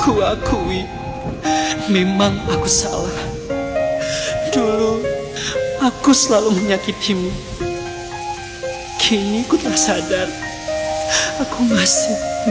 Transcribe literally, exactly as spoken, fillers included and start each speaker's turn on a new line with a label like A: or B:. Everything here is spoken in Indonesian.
A: Ku akui, memang aku salah. Dulu aku selalu menyakitimu. Kini ku tak sadar, aku masih